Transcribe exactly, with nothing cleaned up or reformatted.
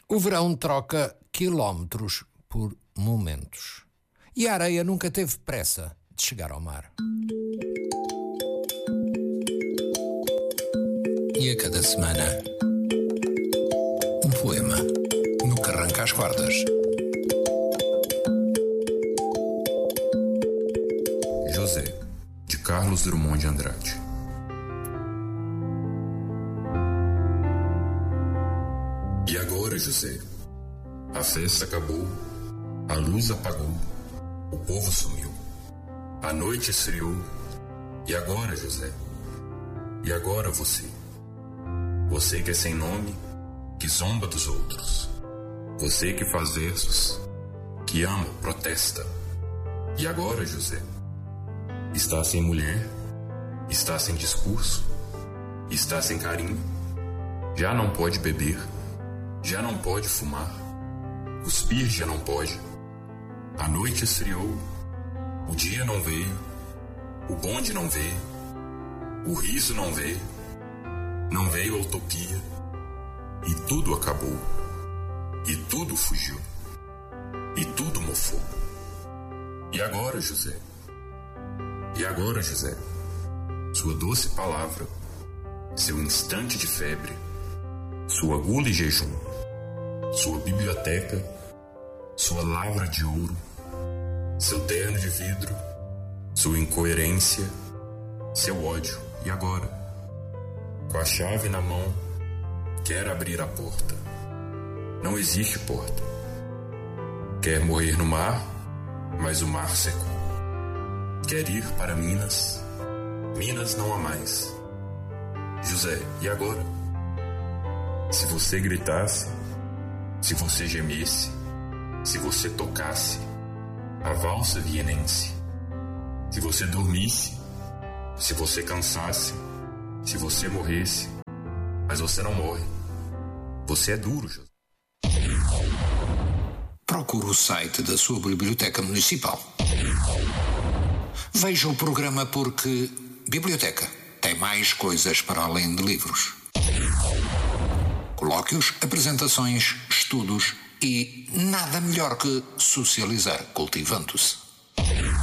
O verão troca quilómetros por momentos. E a areia nunca teve pressa de chegar ao mar. E a cada semana, um poema no que arranca as cordas. José, de Carlos Drummond de Andrade. E agora, José, a festa acabou, a luz apagou, o povo sumiu, a noite esfriou. E agora, José? E agora você? Você que é sem nome, que zomba dos outros. Você que faz versos, que ama, protesta. E agora, José? Está sem mulher, está sem discurso, está sem carinho, já não pode beber, já não pode fumar, cuspir já não pode. A noite esfriou, o dia não veio, o bonde não veio, o riso não veio, não veio a utopia, e tudo acabou, e tudo fugiu, e tudo mofou. E agora, José? E agora, José? Sua doce palavra, seu instante de febre, sua gula e jejum, sua biblioteca, sua lavra de ouro, seu terno de vidro, sua incoerência, seu ódio. E agora? Com a chave na mão, quer abrir a porta. Não existe porta. Quer morrer no mar, mas o mar secou. Quer ir para Minas, Minas não há mais. José, e agora? Se você gritasse, se você gemesse, se você tocasse a valsa vienense, se você dormisse, se você cansasse, se você morresse, mas você não morre. Você é duro, José. Procure o site da sua biblioteca municipal. Veja o programa porque Biblioteca tem mais coisas para além de livros. Colóquios, apresentações, estudos e nada melhor que socializar cultivando-se.